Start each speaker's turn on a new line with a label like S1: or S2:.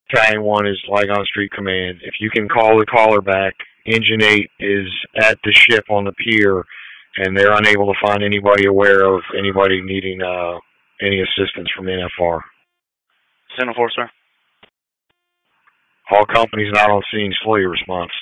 S1: Battalion 1 is Lygon Street Command. If you can call the caller back, Engine 8 is at the ship on the pier, and they're unable to find anybody aware of anybody needing any assistance from NFR.
S2: Center 4, sir.
S1: All companies not on scene, slow your response.